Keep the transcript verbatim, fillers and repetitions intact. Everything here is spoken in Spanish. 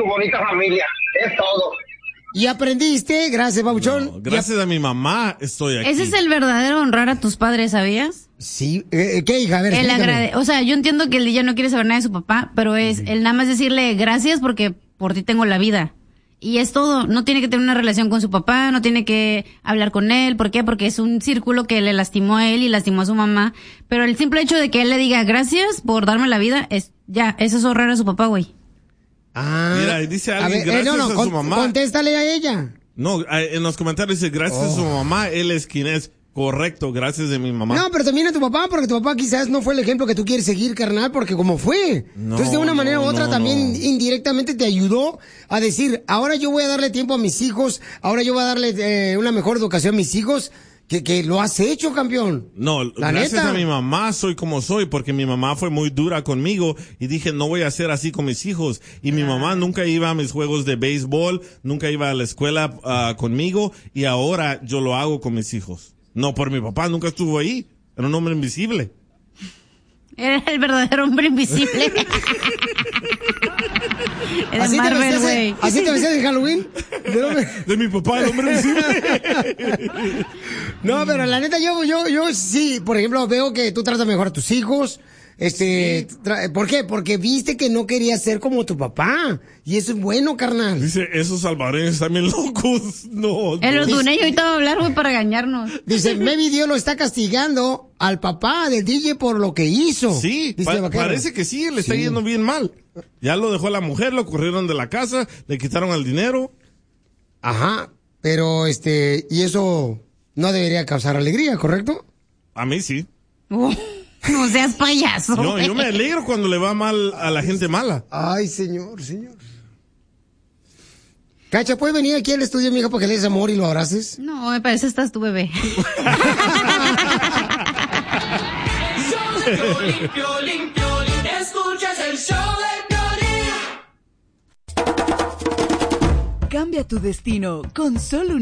tu bonita familia. Es todo. Y aprendiste, gracias, Pabuchón. No, gracias a mi mamá estoy aquí. Ese es el verdadero honrar a tus padres, ¿sabías? Sí, eh, ¿qué, hija? A ver, el explícame. agrade- O sea, yo entiendo que el ya no quiere saber nada de su papá, pero es el nada más decirle gracias porque por ti tengo la vida. Y es todo, no tiene que tener una relación con su papá, no tiene que hablar con él, ¿por qué? Porque es un círculo que le lastimó a él y lastimó a su mamá, pero el simple hecho de que él le diga gracias por darme la vida, es ya, eso es honrar a su papá, güey. Ah, Mira, dice a alguien, ver, eh, gracias no, no, a con- su mamá. Contéstale a ella. No, eh, en los comentarios dice, gracias Oh. a su mamá, él es quien es. Correcto, gracias de mi mamá. No, pero también a tu papá, porque tu papá quizás no fue el ejemplo que tú quieres seguir, carnal, porque como fue. No, Entonces, de una manera u no, otra, no, también no. indirectamente te ayudó a decir, ahora yo voy a darle tiempo a mis hijos, ahora yo voy a darle eh, una mejor educación a mis hijos, que, que lo has hecho, campeón. No, La gracias neta. a mi mamá soy como soy, porque mi mamá fue muy dura conmigo y dije, no voy a ser así con mis hijos. Y mi mamá nunca iba a mis juegos de béisbol, nunca iba a la escuela uh, conmigo, y ahora yo lo hago con mis hijos. No, por mi papá, nunca estuvo ahí. Era un hombre invisible. Era el verdadero hombre invisible. El ¿Así te, Marvel, vestías, güey. ¿Así te vestías en Halloween? ¿De dónde? De mi papá, el hombre invisible. No, pero la neta, yo, yo, yo sí, por ejemplo, veo que tú tratas mejor a tus hijos. Este, tra- ¿por qué? Porque viste que no querías ser como tu papá. Y eso es bueno, carnal. Dice, esos salvadoreños están bien locos. No, El no. hondureño ahorita va a hablar, güey, para engañarnos. Dice, maybe Dios lo está castigando al papá del D J por lo que hizo. Sí, Dice pa- el vaquero. parece que sí, le está Sí. yendo bien mal. Ya lo dejó la mujer, lo corrieron de la casa, le quitaron el dinero. Ajá, pero este, y eso no debería causar alegría, ¿correcto? A mí sí. Uh, no seas payaso. No, güey. yo me alegro cuando le va mal a la gente mala. Ay, señor, señor. Cacha, ¿puedes venir aquí al estudio, mija, para que le des amor y lo abraces? No, me parece estás tu bebé. Piolín, Piolín, Piolín, escuchas el show de Piolín. Cambia tu destino con solo un